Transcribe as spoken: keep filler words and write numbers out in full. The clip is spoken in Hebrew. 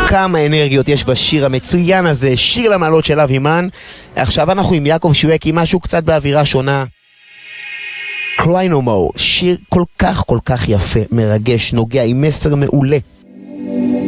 כמה אנרגיות יש בשיר המצוין הזה, שיר למעלות של אבי מן. עכשיו אנחנו עם יעקב שווקי, משהו קצת באווירה שונה. Cry No More, שיר כל כך כל כך יפה, מרגש, נוגע, עם מסר מעולה.